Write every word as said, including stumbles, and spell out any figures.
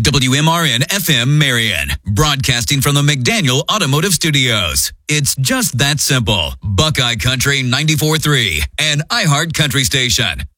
W M R N F M Marion, broadcasting from the McDaniel Automotive Studios. It's just that simple. Buckeye Country ninety-four point three and iHeart Country Station.